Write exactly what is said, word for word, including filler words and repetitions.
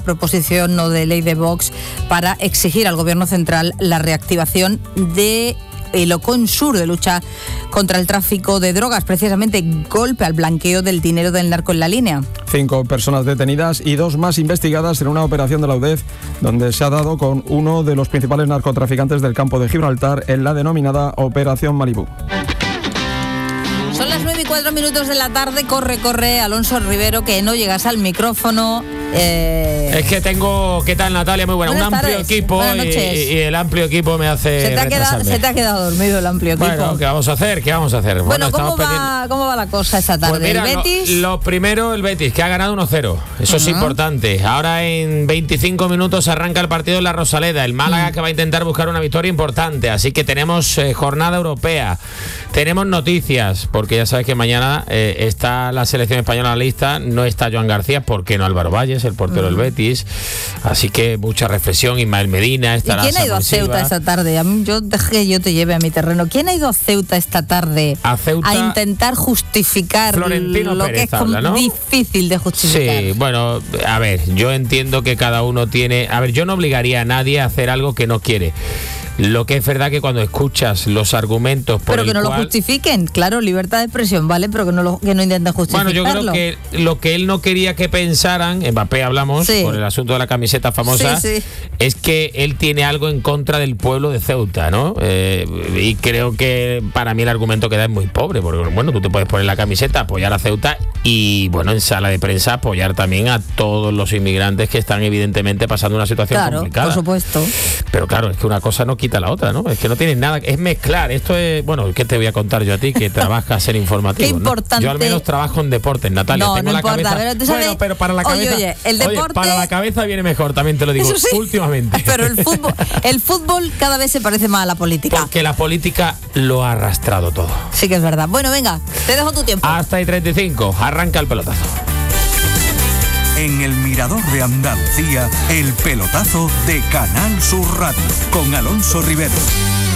proposición no de ley de Vox para exigir al Gobierno central la reactivación de el OCONSUR de lucha contra el tráfico de drogas, precisamente golpe al blanqueo del dinero del narco en la línea. Cinco personas detenidas y dos más investigadas en una operación de la U D E F, donde se ha dado con uno de los principales narcotraficantes del campo de Gibraltar en la denominada Operación Malibú. Son las nueve y cuatro minutos de la tarde. Corre, corre, Alonso Rivero, que no llegas al micrófono. Eh... Es que tengo, ¿qué tal, Natalia? Muy buena. Buenas un amplio tardes. equipo y, y el amplio equipo me hace se te, ha quedado, se te ha quedado dormido el amplio equipo. Bueno, ¿qué vamos a hacer? ¿Qué vamos a hacer? Bueno, bueno ¿cómo, va, ¿cómo va la cosa esta tarde? Pues mira, ¿El Betis? Lo, lo primero, el Betis, que ha ganado uno cero. Eso uh-huh. es importante. Ahora en veinticinco minutos arranca el partido en la Rosaleda. El Málaga uh-huh. que va a intentar buscar una victoria importante. Así que tenemos eh, jornada europea. Tenemos noticias, porque ya sabes que mañana eh, está la selección española en la lista. No está Joan García, porque no Álvaro Valles, el portero uh-huh. del Betis. Así que mucha reflexión. Ismael Medina estará. ¿Y quién ha ido a Ceuta esta tarde? A mí, yo dejé que yo te lleve a mi terreno. ¿Quién ha ido a Ceuta esta tarde a, Ceuta, a intentar justificar Florentino lo Pérez que es habla, ¿no? difícil de justificar? Sí, bueno, a ver, yo entiendo que cada uno tiene... A ver, yo no obligaría a nadie a hacer algo que no quiere. Lo que es verdad que cuando escuchas los argumentos por pero que el no cual... lo justifiquen, claro, libertad de expresión, vale, pero que no lo que no intenten justificarlo. Bueno, yo creo que lo que él no quería que pensaran, Mbappé hablamos, sí. por el asunto de la camiseta famosa, sí, sí. es que él tiene algo en contra del pueblo de Ceuta, ¿no? Eh, y creo que para mí el argumento que da es muy pobre, porque bueno, tú te puedes poner la camiseta, apoyar a Ceuta y bueno, en sala de prensa apoyar también a todos los inmigrantes que están evidentemente pasando una situación claro, complicada. Por supuesto. Pero claro, es que una cosa no quita la otra, ¿no? Es que no tienes nada, es mezclar. Esto es, bueno, ¿qué te voy a contar yo a ti que trabajas en informativo? Qué importante. ¿no? Yo al menos trabajo en deportes, Natalia. No, Tengo no la importa, cabeza. Pero, ¿sabes? Bueno, pero para la cabeza. Oye, oye, el deporte. Oye, para la cabeza viene mejor, también te lo digo. Eso sí, últimamente. Pero el fútbol, el fútbol cada vez se parece más a la política. Porque la política lo ha arrastrado todo. Sí que es verdad. Bueno, venga, te dejo tu tiempo. Hasta y treinta y cinco, arranca el pelotazo. En el Mirador de Andalucía, el pelotazo de Canal Sur Radio, con Alonso Rivero.